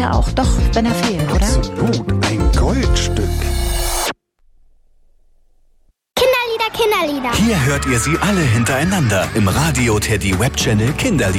ja auch. Doch, wenn er fehlt, oder? Absolut, ein Goldstück. Kinderlieder. Hier hört ihr sie alle hintereinander im Radio Teddy Web Channel Kinderlieder.